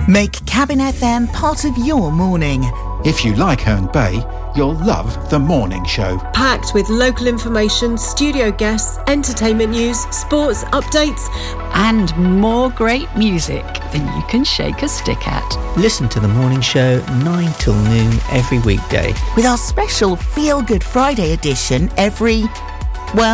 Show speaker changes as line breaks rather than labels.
Make Cabin FM part of your morning.
If you like Herne Bay, you'll love The Morning Show.
Packed with local information, studio guests, entertainment news, sports updates,
and more great music than you can shake a stick at.
Listen to The Morning Show 9 till noon every weekday.
With our special Feel Good Friday edition every